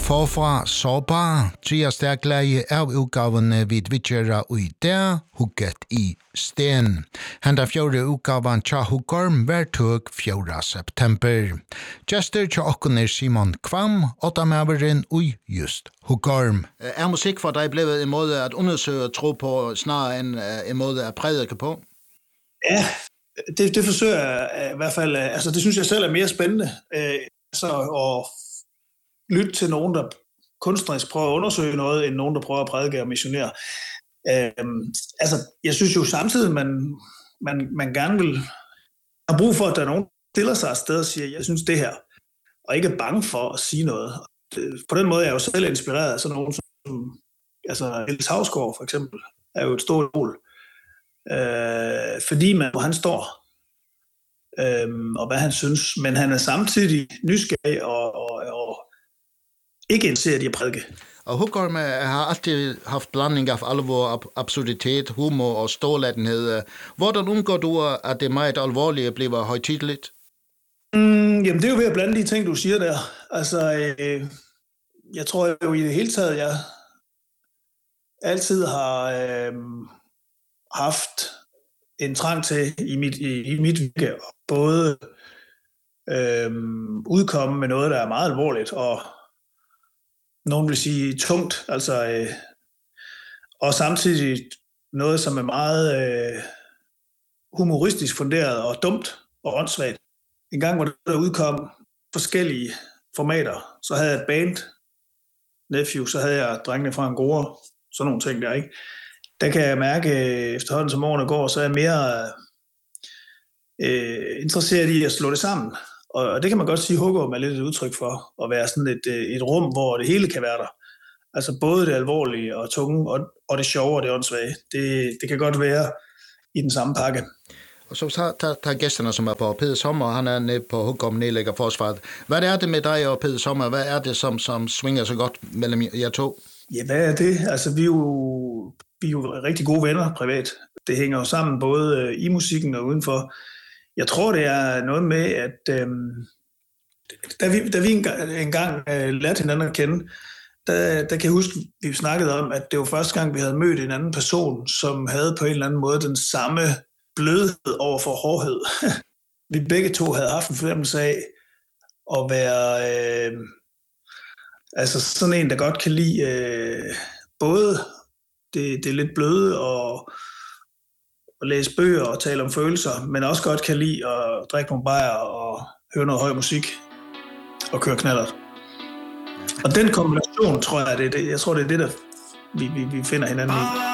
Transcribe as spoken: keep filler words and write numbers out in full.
Forfra sårbar, tirsdag glæde af udgaverne vid vidtjera ui der, hugget i sten. Henda fjore udgavan tja Huggorm værtug fjora september. Gjester tja okkuner Simon Kvam, åttamaveren ui just Huggorm. Er musik for dig blevet en måde at undersøge og tro på, snarere end en måde at prædike på? Ja, det, det forsøger jeg i hvert fald. Altså, det synes jeg selv er mere spændende. Øh, altså, at lytte til nogen, der kunstnerisk prøver at undersøge noget, end nogen, der prøver at prædike og missionere. Øh, altså, jeg synes jo samtidig, man, man, man gerne vil have brug for, at der er nogen, der stiller sig et sted og siger, jeg synes det her, og ikke er bange for at sige noget. På den måde er jeg jo selv inspireret af sådan nogen som, altså Niels Hausgaard for eksempel, er jo et stort mål. Øh, fordi man, hvor han står, øh, og hvad han synes, men han er samtidig nysgerrig og, og, og ikke interesseret i at prædike. Og Huggorm har altid haft blanding af alvor, absurditet, humor og storladenhed. Hvordan undgår du, at det meget alvorlige bliver højtideligt? Mm, jamen, det er jo ved at blande de ting, du siger der. Altså, øh, jeg tror jo i det hele taget, jeg altid har øh, haft en trang til i mit, i, i mit virke at både øh, udkomme med noget, der er meget alvorligt, og nogen vil sige tungt, altså, øh, og samtidig noget, som er meget øh, humoristisk funderet og dumt og åndssvagt. En gang, hvor der udkom forskellige formater, så havde jeg et band, Nephew, så havde jeg drengene fra Angora, sådan nogle ting der, ikke? Der kan jeg mærke, efterhånden som årene går, så er jeg mere øh, interesseret i at slå det sammen. Og det kan man godt sige, Huggorm er lidt et udtryk for, at være sådan et, et rum, hvor det hele kan være der. Altså både det alvorlige og tunge, og, og det sjove og det åndssvage. Det, det kan godt være i den samme pakke. Og så tager, tager gæsterne, som er på Peder Sommer, han er nede på Huggorm nedlægger forsvaret. Hvad er det med dig og Peder Sommer? Hvad er det, som, som svinger så godt mellem jer to? Ja, hvad er det? Altså, vi er jo, vi er jo rigtig gode venner privat. Det hænger jo sammen både i musikken og udenfor. Jeg tror, det er noget med, at øhm, da vi, da vi engang, engang øh, lærte hinanden at kende, der, der kan jeg huske, vi snakkede om, at det var første gang, vi havde mødt en anden person, som havde på en eller anden måde den samme blødhed over for hårdhed. Vi begge to havde haft en fornemmelse af at være øh, altså sådan en, der godt kan lide øh, både det, det lidt bløde og at læse bøger og tale om følelser, men også godt kan lide at drikke nogle bajer og høre noget høj musik og køre knallert. Og den kombination, tror jeg, det er det, jeg tror, det er det, der vi, vi, vi finder hinanden i.